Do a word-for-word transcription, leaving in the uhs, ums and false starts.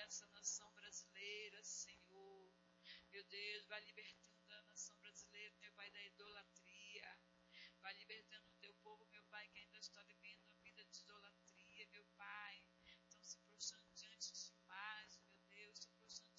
essa nação brasileira, Senhor. Meu Deus, vai libertando a nação brasileira, meu Pai, da idolatria.